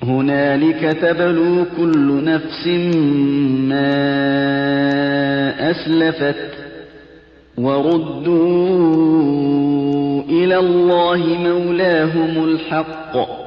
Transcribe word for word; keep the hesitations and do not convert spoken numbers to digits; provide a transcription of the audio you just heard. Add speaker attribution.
Speaker 1: هنالك تبلو كل نفس ما أسلفت وردوا إلى الله مولاهم الحق